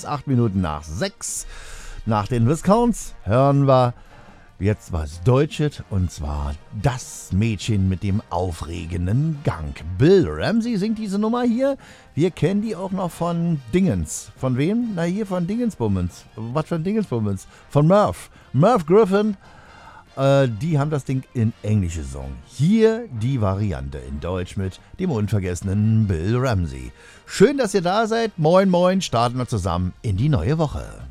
8 Minuten nach 6. Nach den Viscounts hören wir jetzt was Deutsches, und zwar Das Mädchen mit dem aufregenden Gang. Bill Ramsey singt diese Nummer hier. Wir kennen die auch noch von Dingens. Von wem? Na, hier von Dingensbummens. Was für ein Dingensbummens? Von Merv. Merv Griffin. Die haben das Ding in Englisch gesungen. Hier die Variante in Deutsch mit dem unvergessenen Bill Ramsey. Schön, dass ihr da seid. Moin, moin. Starten wir zusammen in die neue Woche.